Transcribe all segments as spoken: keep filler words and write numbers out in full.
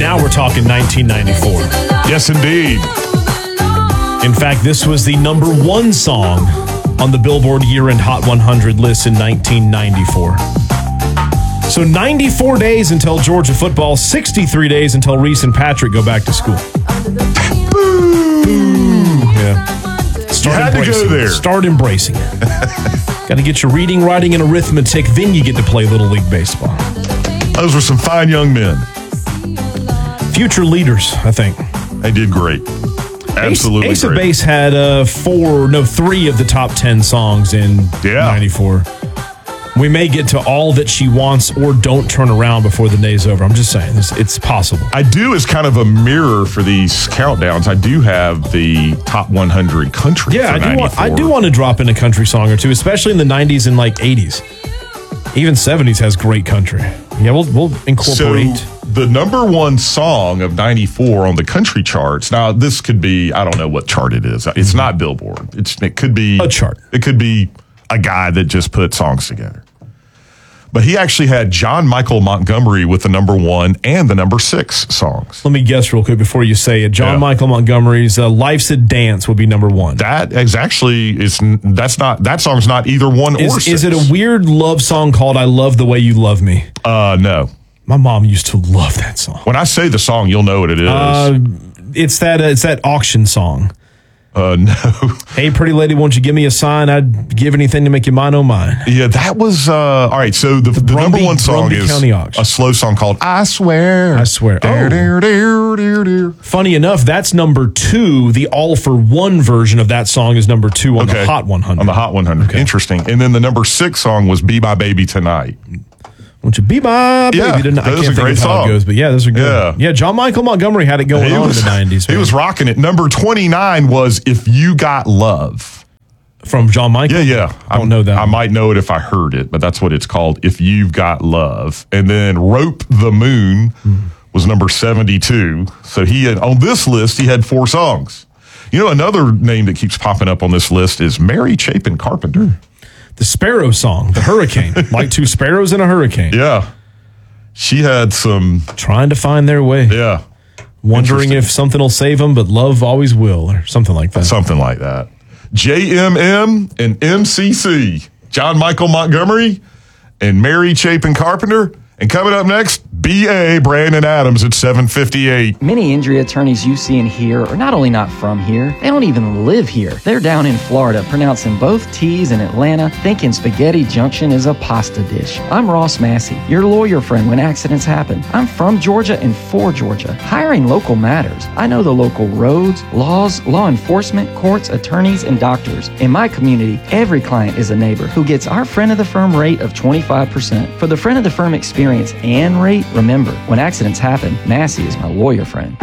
Now we're talking nineteen ninety-four. Yes, indeed. In fact, this was the number one song on the Billboard Year-End Hot one hundred list in nineteen ninety-four. So ninety-four days until Georgia football, sixty-three days until Reese and Patrick go back to school. Boo! Boo! Yeah. Start You had to go there. Start embracing it. Got to get your reading, writing, and arithmetic, then you get to play Little League Baseball. Those were some fine young men. Future leaders, I think. They did great. Absolutely Ace, Ace great. of Base had uh, four, no, three of the top ten songs in Yeah. ninety-four. We may get to All That She Wants or Don't Turn Around before the day's over. I'm just saying, it's, it's possible. I do, as kind of a mirror for these countdowns, I do have the top one hundred country Yeah, for I do, want, I ninety-four. do want to drop in a country song or two, especially in the nineties and like eighties. Even seventies has great country. Yeah, we'll, we'll incorporate. So the number one song of ninety-four on the country charts. Now, this could be, I don't know what chart it is. It's not Billboard. It's It could be A chart. It could be a guy that just put songs together. But he actually had John Michael Montgomery with the number one and the number six songs. Let me guess real quick before you say it. John Yeah. Michael Montgomery's uh, Life's a Dance will be number one. That is actually, is that's not, that song's not either one or Is, six. is it a weird love song called I Love the Way You Love Me? Uh, no. My mom used to love that song. When I say the song, you'll know what it is. Uh, it's that uh, it's that auction song. Uh, no. Hey, pretty lady, won't you give me a sign? I'd give anything to make you mine, oh mine. Yeah, that was, uh, all right, so the, the, number Brumby- one song Brumby is County Auction. a slow song called I Swear. I Swear. Dare, Oh. dare, dare, dare, dare. Funny enough, that's number two. The All for One version of that song is number two on Okay. the Hot one hundred. On the Hot one hundred. Interesting. And then the number six song was Be My Baby Tonight. Won't you be my baby Yeah, tonight? I that is can't a think great of how song. it goes, but yeah, those are good. Yeah. Yeah, John Michael Montgomery had it going He on was, in the nineties. he man. was rocking it. Number twenty-nine was If You Got Love. From John Michael? Yeah, yeah. I don't know that I one. might know it if I heard it, but that's what it's called, If You've Got Love. And then Rope the Moon Hmm. was was number seventy-two. So he had, on this list, he had four songs. You know, another name that keeps popping up on this list is Mary Chapin Carpenter. The Sparrow song, The Hurricane. Like two sparrows in a hurricane. Yeah. She had some, Trying to find their way. yeah, Wondering Interesting. if something will save them, but love always will, or something like that. something like that. J M M and M C C, John Michael Montgomery and Mary Chapin Carpenter. And coming up next, B A Brandon Adams at seven fifty-eight. Many injury attorneys you see and hear are not only not from here, they don't even live here. They're down in Florida, pronouncing both T's in Atlanta, thinking Spaghetti Junction is a pasta dish. I'm Ross Massey, your lawyer friend when accidents happen. I'm from Georgia and for Georgia. Hiring local matters. I know the local roads, laws, law enforcement, courts, attorneys, and doctors. In my community, every client is a neighbor who gets our friend of the firm rate of twenty-five percent. For the friend of the firm experience and rate, remember, when accidents happen, Massey is my lawyer friend.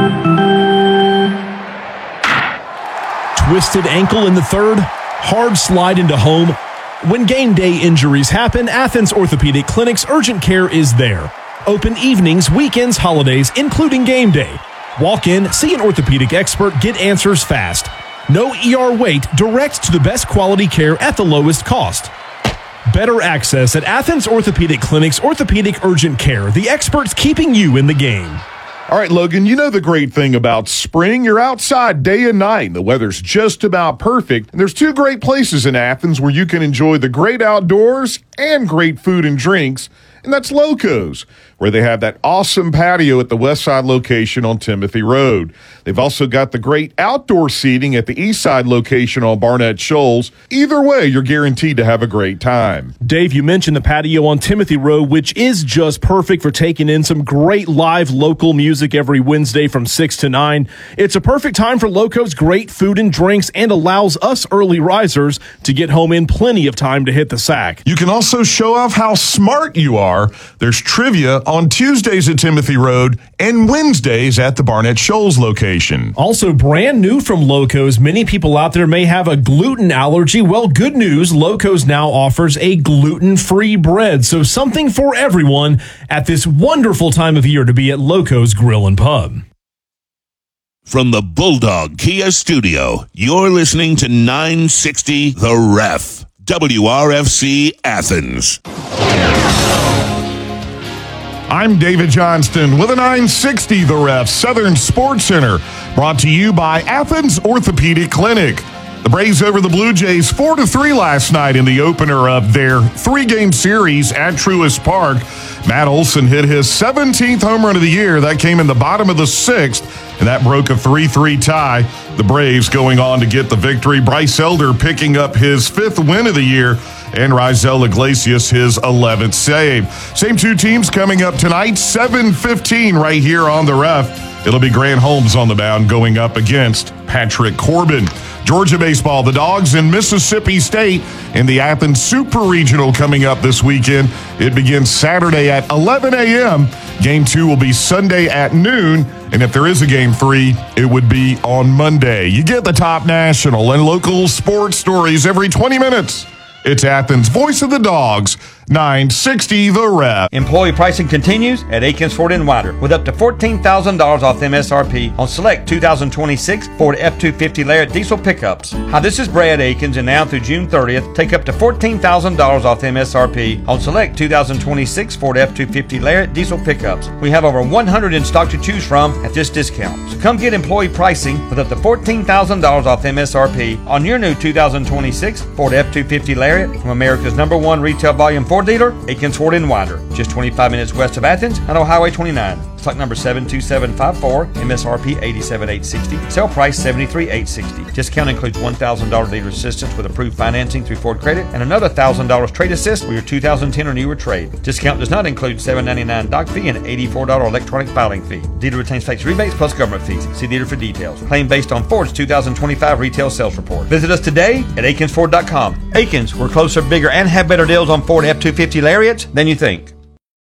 Twisted ankle in the third, hard slide into home. When game day injuries happen, Athens Orthopedic Clinic's urgent care is there. Open evenings, weekends, holidays, including game day. Walk in, see an orthopedic expert, get answers fast. No E R wait, direct to the best quality care at the lowest cost. Better access at Athens Orthopedic Clinic's Orthopedic Urgent Care, the experts keeping you in the game. All right, Logan, you know the great thing about spring. You're outside day and night, and the weather's just about perfect. And there's two great places in Athens where you can enjoy the great outdoors and great food and drinks, and that's Loco's, where they have that awesome patio at the West Side location on Timothy Road. They've also got the great outdoor seating at the East Side location on Barnett Shoals. Either way, you're guaranteed to have a great time. Dave, you mentioned the patio on Timothy Road, which is just perfect for taking in some great live local music every Wednesday from six to nine. It's a perfect time for Loco's great food and drinks and allows us early risers to get home in plenty of time to hit the sack. You can also show off how smart you are. There's trivia on Tuesdays at Timothy Road and Wednesdays at the Barnett Shoals location. Also, brand new from Loco's, many people out there may have a gluten allergy. Well, good news, Loco's now offers a gluten-free bread. So something for everyone at this wonderful time of year to be at Loco's Grill and Pub. From the Bulldog Kia Studio, you're listening to nine sixty The Ref, W R F C Athens. I'm David Johnston with a nine sixty The Ref Southern Sports Center, brought to you by Athens Orthopedic Clinic. The Braves over the Blue Jays four to three last night in the opener of their three-game series at Truist Park. Matt Olson hit his seventeenth home run of the year. That came in the bottom of the sixth, and that broke a three three tie. The Braves going on to get the victory. Bryce Elder picking up his fifth win of the year, and Raisel Iglesias his eleventh save. Same two teams coming up tonight, seven fifteen right here on the Ref. It'll be Grant Holmes on the mound going up against Patrick Corbin. Georgia baseball, the Dogs in Mississippi State in the Athens Super Regional coming up this weekend. It begins Saturday at eleven a.m. Game two will be Sunday at noon. And if there is a game three, it would be on Monday. You get the top national and local sports stories every twenty minutes. It's Athens' Voice of the Dogs, nine sixty The Ref. Employee pricing continues at Akins Ford and Winder with up to fourteen thousand dollars off M S R P on select two thousand twenty-six Ford F two fifty Lariat diesel pickups. Hi, this is Brad Akins, and now through June thirtieth, take up to fourteen thousand dollars off M S R P on select two thousand twenty-six Ford F two fifty Lariat diesel pickups. We have over one hundred in stock to choose from at this discount. So come get employee pricing with up to fourteen thousand dollars off M S R P on your new two thousand twenty-six Ford F two fifty Lariat from America's number one retail volume Ford dealer, Akins Ford and Winder, just twenty-five minutes west of Athens and on Highway twenty-nine. Stock number seven two seven five four, M S R P eighty-seven thousand eight hundred sixty, sale price seventy-three thousand eight hundred sixty. Discount includes one thousand dollars dealer assistance with approved financing through Ford Credit and another one thousand dollars trade assist with your two thousand ten or newer trade. Discount does not include seven ninety-nine doc fee and eighty-four dollars electronic filing fee. Dealer retains tax rebates plus government fees. See dealer for details. Claim based on Ford's two thousand twenty-five retail sales report. Visit us today at akins ford dot com. Akins, we're closer, bigger, and have better deals on Ford F two fifty Lariats than you think.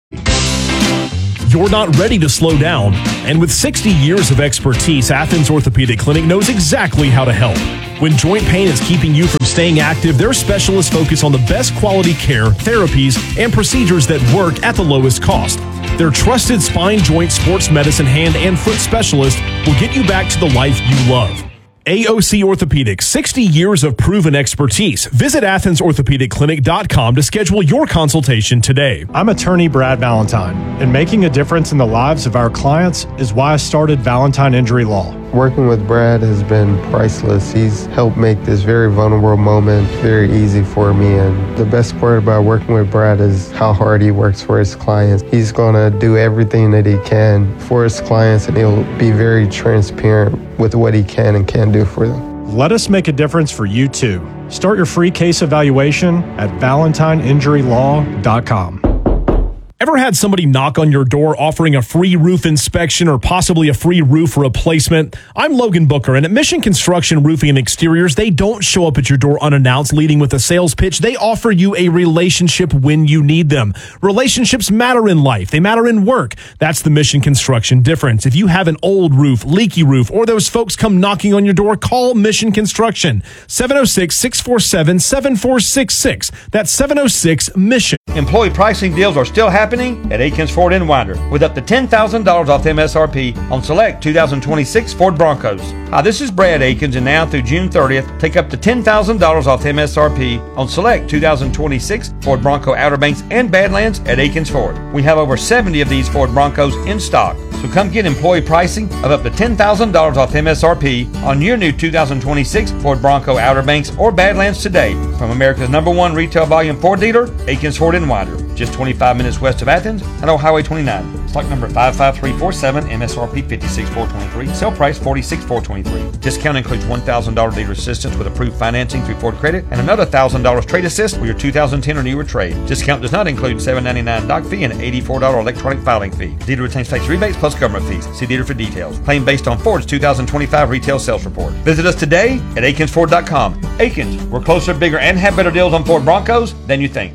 You're not ready to slow down. And with sixty years of expertise, Athens Orthopedic Clinic knows exactly how to help. When joint pain is keeping you from staying active, their specialists focus on the best quality care, therapies, and procedures that work at the lowest cost. Their trusted spine, joint, sports medicine, hand, and foot specialist will get you back to the life you love. A O C Orthopedics, sixty years of proven expertise. Visit athens orthopedic clinic dot com to schedule your consultation today. I'm attorney Brad Valentine, and making a difference in the lives of our clients is why I started Valentine Injury Law. Working with Brad has been priceless. He's helped make this very vulnerable moment very easy for me. And the best part about working with Brad is how hard he works for his clients. He's going to do everything that he can for his clients, and he'll be very transparent with what he can and can't do for them. Let us make a difference for you too. Start your free case evaluation at valentine injury law dot com. Ever had somebody knock on your door offering a free roof inspection or possibly a free roof replacement? I'm Logan Booker, and at Mission Construction Roofing and Exteriors, they don't show up at your door unannounced leading with a sales pitch. They offer you a relationship when you need them. Relationships matter in life. They matter in work. That's the Mission Construction difference. If you have an old roof, leaky roof, or those folks come knocking on your door, call Mission Construction. seven oh six, six four seven, seven four six six. That's seven oh six Mission. Employee pricing deals are still happening at Akins Ford and Winder with up to ten thousand dollars off M S R P on select two thousand twenty-six Ford Broncos. Hi, this is Brad Akins, and now through June thirtieth, take up to ten thousand dollars off M S R P on select two thousand twenty-six Ford Bronco Outer Banks and Badlands at Akins Ford. We have over seventy of these Ford Broncos in stock. So come get employee pricing of up to ten thousand dollars off M S R P on your new two thousand twenty-six Ford Bronco Outer Banks or Badlands today from America's number one retail volume Ford dealer, Akins Ford and Winder, just twenty-five minutes west of Athens and on Highway twenty-nine. Stock number five five three four seven, M S R P fifty-six thousand four hundred twenty-three, sale price forty-six thousand four hundred twenty-three. Discount includes one thousand dollars dealer assistance with approved financing through Ford Credit and another one thousand dollars trade assist with your two thousand ten or newer trade. Discount does not include seven ninety-nine doc fee and eighty-four dollars electronic filing fee. Dealer retains tax rebates plus government fees. See dealer for details. Claim based on Ford's two thousand twenty-five retail sales report. Visit us today at akins ford dot com. Akins, we're closer, bigger, and have better deals on Ford Broncos than you think.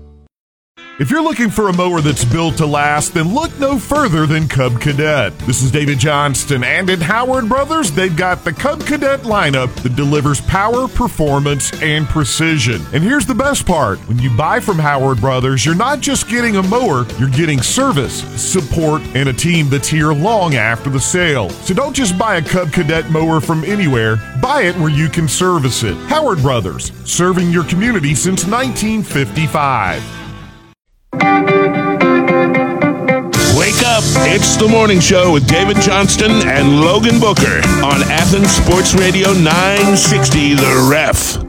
If you're looking for a mower that's built to last, then look no further than Cub Cadet. This is David Johnston, and at Howard Brothers, they've got the Cub Cadet lineup that delivers power, performance, and precision. And here's the best part. When you buy from Howard Brothers, you're not just getting a mower, you're getting service, support, and a team that's here long after the sale. So don't just buy a Cub Cadet mower from anywhere. Buy it where you can service it. Howard Brothers, serving your community since nineteen fifty-five. It's the morning show with David Johnston and Logan Booker on Athens Sports Radio nine sixty The Ref.